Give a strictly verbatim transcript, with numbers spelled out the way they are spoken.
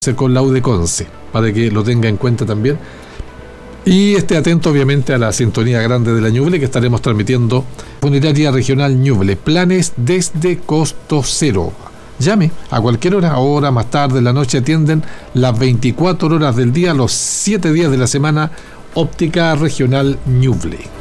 con la U de Conce, para que lo tenga en cuenta también. Y esté atento obviamente a la sintonía grande de la Ñuble, que estaremos transmitiendo Funeraria Regional Ñuble, planes desde costo cero. Llame a cualquier hora, ahora, más tarde, en la noche, atienden las veinticuatro horas del día, los siete días de la semana. Óptica Regional Ñuble.